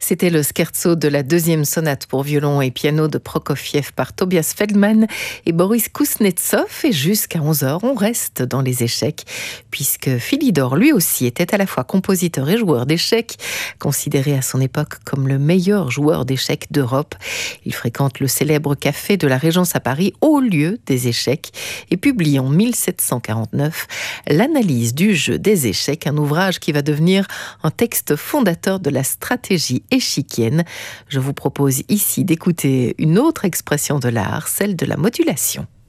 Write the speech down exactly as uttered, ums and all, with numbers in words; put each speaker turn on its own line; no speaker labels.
C'était le scherzo de la deuxième sonate pour violon et piano de Prokofiev par Tobias Feldman et Boris Kuznetsov. Et jusqu'à onze heures, on reste dans les échecs, puisque Philidor, lui aussi, était à la fois compositeur et joueur d'échecs, considéré à son époque comme le meilleur joueur d'échecs d'Europe. Il fréquente le célèbre café de la Régence à Paris, au lieu des échecs, et publie en mille sept cent quarante-neuf l'analyse du jeu des échecs, un ouvrage qui va devenir un texte fondateur de la stratégie échiquienne. Je vous propose ici d'écouter une autre expression de l'art, celle de la modulation.